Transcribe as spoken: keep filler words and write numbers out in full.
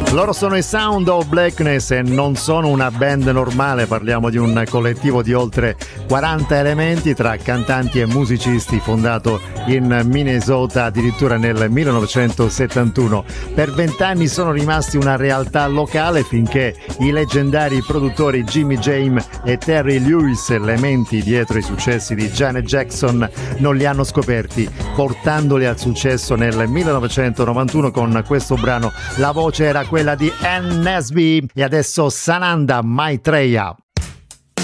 Loro sono i Sound of Blackness e non sono una band normale, parliamo di un collettivo di oltre quaranta elementi tra cantanti e musicisti, fondato in Minnesota addirittura nel millenovecentosettantuno. Per vent'anni sono rimasti una realtà locale finché i leggendari produttori Jimmy Jam e Terry Lewis, le menti dietro i successi di Janet Jackson, non li hanno scoperti, portandoli al successo nel millenovecentonovantuno con questo brano. La voce era quella di Ann Nesby e adesso Sananda Maitreya.